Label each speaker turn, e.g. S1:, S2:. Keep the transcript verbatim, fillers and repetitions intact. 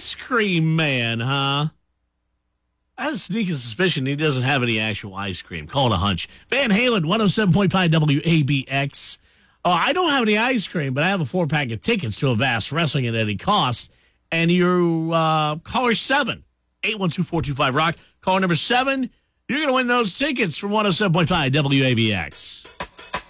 S1: ice cream man, huh? I have a sneaky suspicion he doesn't have any actual ice cream. Call it a hunch. Van Halen, one oh seven point five W A B X. Oh, I don't have any ice cream, but I have a four-pack of tickets to Avast Wrestling at any cost. And you're uh, caller seven, eight one two, four two five, ROCK. Caller number seven, you're going to win those tickets from one oh seven point five W A B X.